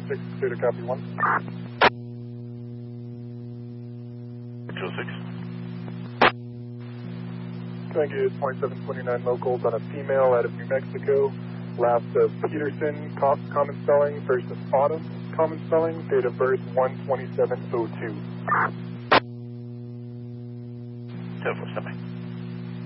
206, clear to copy 1. 206. Can I get 2729 locals on a female out of New Mexico, last of Peterson, common spelling, first of Autumn, common spelling, date of birth 1/27/02. 10-4, standby.